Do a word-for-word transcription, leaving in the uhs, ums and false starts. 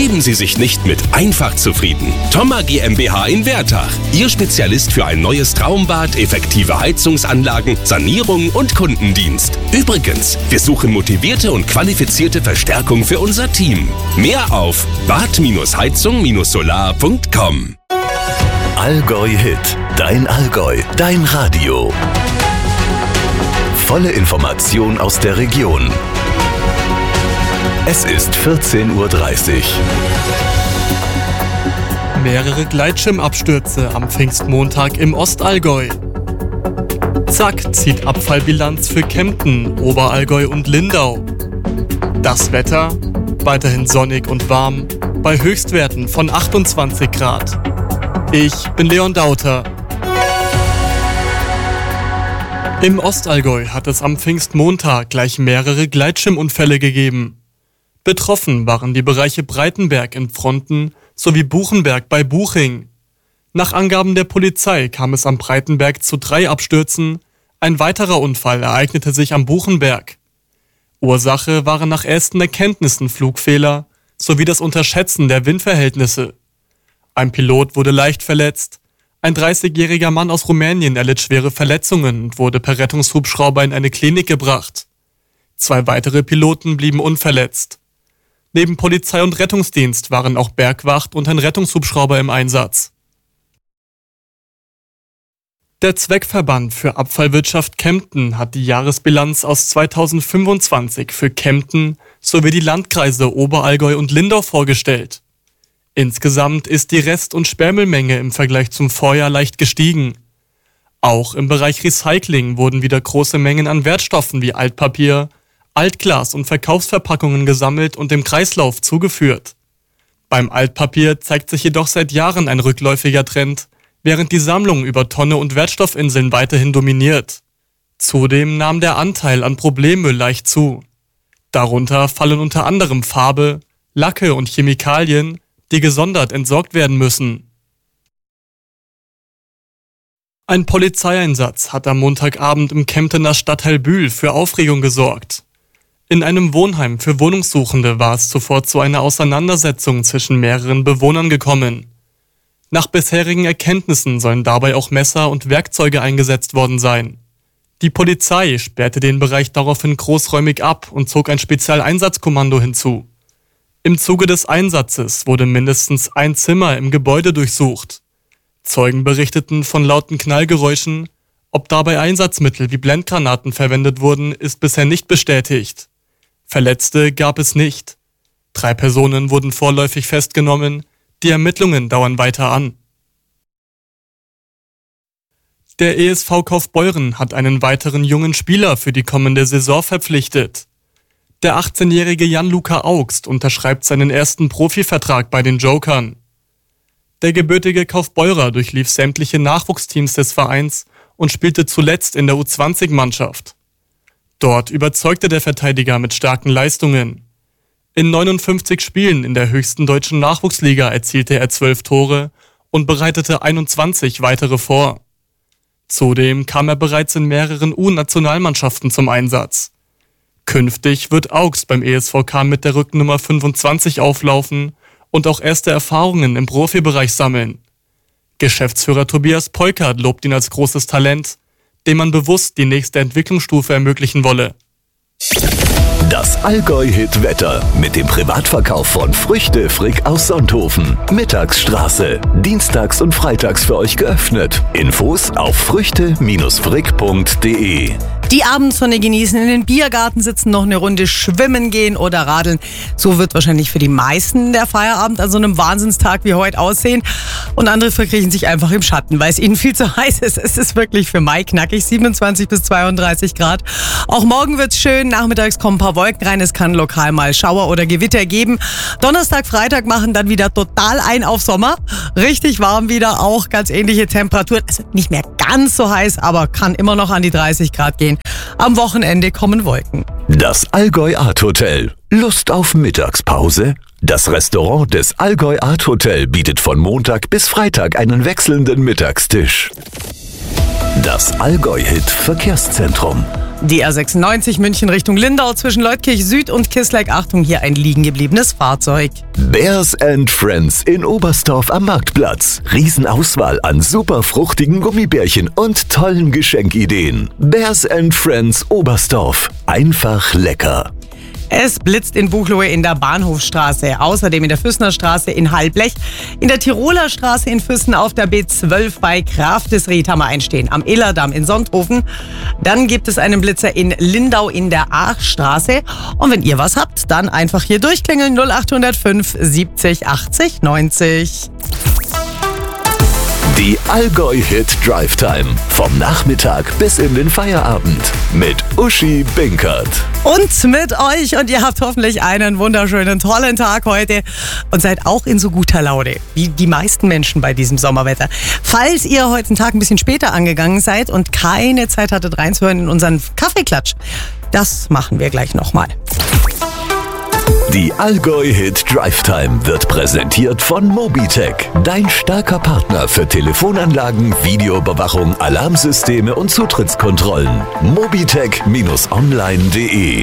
Geben Sie sich nicht mit einfach zufrieden. Thoma GmbH in Wertach. Ihr Spezialist für ein neues Traumbad, effektive Heizungsanlagen, Sanierung und Kundendienst. Übrigens, wir suchen motivierte und qualifizierte Verstärkung für unser Team. Mehr auf bad heizung solar punkt com. Allgäu Hit. Dein Allgäu. Dein Radio. Volle Information aus der Region. Es ist vierzehn Uhr dreißig. Mehrere Gleitschirmabstürze am Pfingstmontag im Ostallgäu. Zack zieht Abfallbilanz für Kempten, Oberallgäu und Lindau. Das Wetter? Weiterhin sonnig und warm, bei Höchstwerten von achtundzwanzig Grad. Ich bin Leon Dauter. Im Ostallgäu hat es am Pfingstmontag gleich mehrere Gleitschirmunfälle gegeben. Betroffen waren die Bereiche Breitenberg in Pfronten sowie Buchenberg bei Buching. Nach Angaben der Polizei kam es am Breitenberg zu drei Abstürzen. Ein weiterer Unfall ereignete sich am Buchenberg. Ursache waren nach ersten Erkenntnissen Flugfehler sowie das Unterschätzen der Windverhältnisse. Ein Pilot wurde leicht verletzt. Ein dreißigjähriger Mann aus Rumänien erlitt schwere Verletzungen und wurde per Rettungshubschrauber in eine Klinik gebracht. Zwei weitere Piloten blieben unverletzt. Neben Polizei und Rettungsdienst waren auch Bergwacht und ein Rettungshubschrauber im Einsatz. Der Zweckverband für Abfallwirtschaft Kempten hat die Jahresbilanz aus zweitausendfünfundzwanzig für Kempten sowie die Landkreise Oberallgäu und Lindau vorgestellt. Insgesamt ist die Rest- und Sperrmüllmenge im Vergleich zum Vorjahr leicht gestiegen. Auch im Bereich Recycling wurden wieder große Mengen an Wertstoffen wie Altpapier, Altglas und Verkaufsverpackungen gesammelt und dem Kreislauf zugeführt. Beim Altpapier zeigt sich jedoch seit Jahren ein rückläufiger Trend, während die Sammlung über Tonne und Wertstoffinseln weiterhin dominiert. Zudem nahm der Anteil an Problemmüll leicht zu. Darunter fallen unter anderem Farbe, Lacke und Chemikalien, die gesondert entsorgt werden müssen. Ein Polizeieinsatz hat am Montagabend im Kemptener Stadtteil Bühl für Aufregung gesorgt. In einem Wohnheim für Wohnungssuchende war es zuvor zu einer Auseinandersetzung zwischen mehreren Bewohnern gekommen. Nach bisherigen Erkenntnissen sollen dabei auch Messer und Werkzeuge eingesetzt worden sein. Die Polizei sperrte den Bereich daraufhin großräumig ab und zog ein Spezialeinsatzkommando hinzu. Im Zuge des Einsatzes wurde mindestens ein Zimmer im Gebäude durchsucht. Zeugen berichteten von lauten Knallgeräuschen. Ob dabei Einsatzmittel wie Blendgranaten verwendet wurden, ist bisher nicht bestätigt. Verletzte gab es nicht. Drei Personen wurden vorläufig festgenommen. Die Ermittlungen dauern weiter an. Der E S V Kaufbeuren hat einen weiteren jungen Spieler für die kommende Saison verpflichtet. Der achtzehnjährige Jan-Luca Augst unterschreibt seinen ersten Profivertrag bei den Jokern. Der gebürtige Kaufbeurer durchlief sämtliche Nachwuchsteams des Vereins und spielte zuletzt in der U zwanzig Mannschaft. Dort überzeugte der Verteidiger mit starken Leistungen. In neunundfünfzig Spielen in der höchsten deutschen Nachwuchsliga erzielte er zwölf Tore und bereitete einundzwanzig weitere vor. Zudem kam er bereits in mehreren U-Nationalmannschaften zum Einsatz. Künftig wird Augst beim E S V K mit der Rückennummer fünfundzwanzig auflaufen und auch erste Erfahrungen im Profibereich sammeln. Geschäftsführer Tobias Peukert lobt ihn als großes Talent, dem man bewusst die nächste Entwicklungsstufe ermöglichen wolle. Das Allgäu-Hit-Wetter mit dem Privatverkauf von Früchte Frick aus Sonthofen. Mittagsstraße. Dienstags und freitags für euch geöffnet. Infos auf früchte frick punkt de. Die Abendsonne genießen, in den Biergarten sitzen, noch eine Runde schwimmen gehen oder radeln. So wird wahrscheinlich für die meisten der Feierabend an so einem Wahnsinnstag wie heute aussehen. Und andere verkriechen sich einfach im Schatten, weil es ihnen viel zu heiß ist. Es ist wirklich für Mai knackig, siebenundzwanzig bis zweiunddreißig Grad. Auch morgen wird's schön, nachmittags kommen ein paar Wolken rein. Es kann lokal mal Schauer oder Gewitter geben. Donnerstag, Freitag machen dann wieder total ein auf Sommer. Richtig warm wieder, auch ganz ähnliche Temperaturen. Also nicht mehr ganz so heiß, aber kann immer noch an die dreißig Grad gehen. Am Wochenende kommen Wolken. Das Allgäu Art Hotel. Lust auf Mittagspause? Das Restaurant des Allgäu Art Hotel bietet von Montag bis Freitag einen wechselnden Mittagstisch. Das Allgäu Hit Verkehrszentrum. Die R sechsundneunzig München Richtung Lindau zwischen Leutkirch Süd und Kisleck. Achtung, hier ein liegen gebliebenes Fahrzeug. Bears and Friends in Oberstdorf am Marktplatz. Riesenauswahl an super fruchtigen Gummibärchen und tollen Geschenkideen. Bears and Friends Oberstdorf. Einfach lecker. Es blitzt in Buchloe in der Bahnhofstraße, außerdem in der Füssnerstraße in Halblech, in der Tiroler Straße in Füssen, auf der B zwölf bei Kraftesried haben wir einstehen, am Illerdamm in Sonthofen. Dann gibt es einen Blitzer in Lindau in der Aachstraße. Und wenn ihr was habt, dann einfach hier durchklingeln null acht null fünf siebzig achtzig neunzig. Die Allgäu-Hit Drive Time. Vom Nachmittag bis in den Feierabend. Mit Uschi Binkert. Und mit euch. Und ihr habt hoffentlich einen wunderschönen, tollen Tag heute. Und seid auch in so guter Laune, wie die meisten Menschen bei diesem Sommerwetter. Falls ihr heute einen Tag ein bisschen später angegangen seid und keine Zeit hattet reinzuhören in unseren Kaffeeklatsch, das machen wir gleich nochmal. Die Allgäu-Hit Drive Time wird präsentiert von Mobitech, dein starker Partner für Telefonanlagen, Videoüberwachung, Alarmsysteme und Zutrittskontrollen. mobitech Bindestrich online punkt de